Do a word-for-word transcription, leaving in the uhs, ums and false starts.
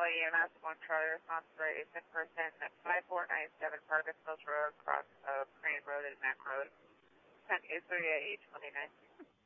E M S, one Charlie, response for a sick person at five four nine seven Parkus Mills Road, cross of Crane Road and Mac Road. Ten eight thirty eight twenty nine.